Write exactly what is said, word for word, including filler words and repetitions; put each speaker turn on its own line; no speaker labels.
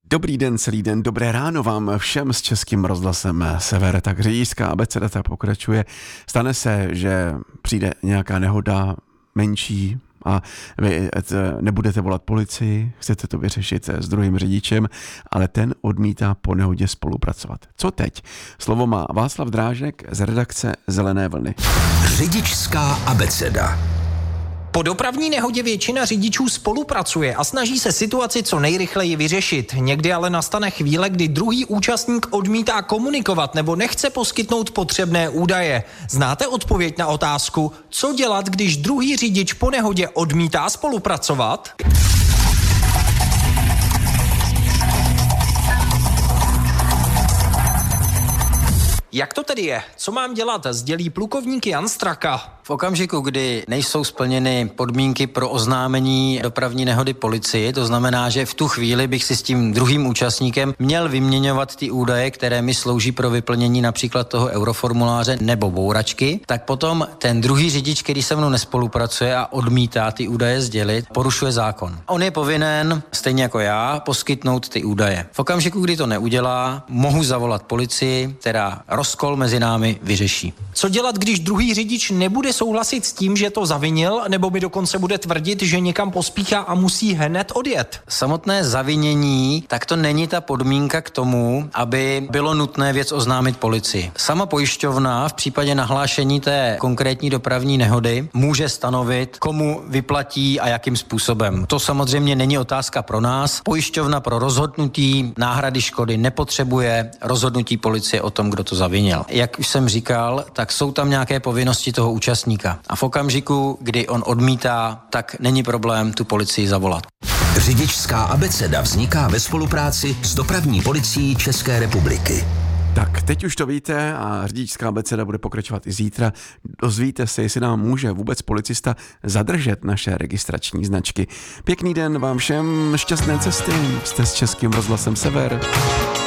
Dobrý den, celý den, dobré ráno vám všem s Českým rozhlasem Sever. Tak řidičská abeceda tak pokračuje. Stane se, že přijde nějaká nehoda menší a vy nebudete volat policii, chcete to vyřešit s druhým řidičem, ale ten odmítá po nehodě spolupracovat. Co teď? Slovo má Václav Drážek z redakce Zelené vlny.
Řidičská abeceda.
Po dopravní nehodě většina řidičů spolupracuje a snaží se situaci co nejrychleji vyřešit. Někdy ale nastane chvíle, kdy druhý účastník odmítá komunikovat nebo nechce poskytnout potřebné údaje. Znáte odpověď na otázku, co dělat, když druhý řidič po nehodě odmítá spolupracovat? Jak to tedy je? Co mám dělat? Sdělí plukovník Jan Straka.
V okamžiku, kdy nejsou splněny podmínky pro oznámení dopravní nehody policii, to znamená, že v tu chvíli bych si s tím druhým účastníkem měl vyměňovat ty údaje, které mi slouží pro vyplnění například toho euroformuláře nebo bouračky, tak potom ten druhý řidič, který se mnou nespolupracuje a odmítá ty údaje sdělit, porušuje zákon. On je povinen, stejně jako já, poskytnout ty údaje. V okamžiku, kdy to neudělá, mohu zavolat policii, která rozkol mezi námi vyřeší.
Co dělat, když druhý řidič nebude souhlasit s tím, že to zavinil, nebo mi dokonce bude tvrdit, že někam pospíchá a musí hned odjet?
Samotné zavinění, tak to není ta podmínka k tomu, aby bylo nutné věc oznámit policii. Sama pojišťovna v případě nahlášení té konkrétní dopravní nehody může stanovit, komu vyplatí a jakým způsobem. To samozřejmě není otázka pro nás. Pojišťovna pro rozhodnutí náhrady škody nepotřebuje rozhodnutí policie o tom, kdo to zavinil. Jak už jsem říkal, tak jsou tam nějaké povinnosti toho účastníka. A v okamžiku, kdy on odmítá, tak není problém tu policii zavolat.
Řidičská abeceda vzniká ve spolupráci s dopravní policií České republiky.
Tak, teď už to víte a řidičská abeceda bude pokračovat i zítra. Dozvíte se, jestli nám může vůbec policista zadržet naše registrační značky. Pěkný den vám všem, šťastné cesty, jste s Českým rozhlasem Sever.